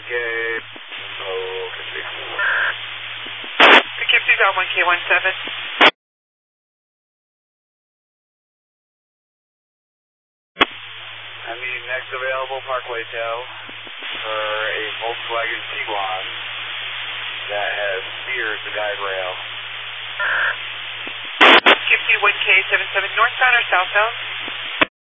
1K. Oh, okay. Poughkeepsie Dot 1K17. I'm the next available Parkway tow for a Volkswagen Tiguan that has speared the guide rail. Poughkeepsie 1K77 northbound or southbound?